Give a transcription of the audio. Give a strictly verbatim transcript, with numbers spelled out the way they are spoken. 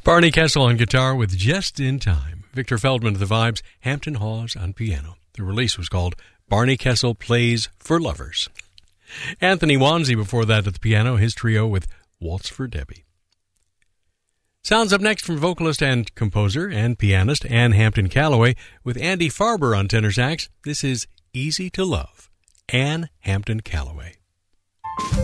Barney Kessel on guitar with Just in Time. Victor Feldman of the Vibes, Hampton Hawes on piano. The release was called Barney Kessel Plays for Lovers. Anthony Wanzi before that at the piano, his trio with Waltz for Debbie. Sounds up next from vocalist and composer and pianist Ann Hampton Callaway with Andy Farber on tenor sax. This is Easy to Love, Ann Hampton Callaway.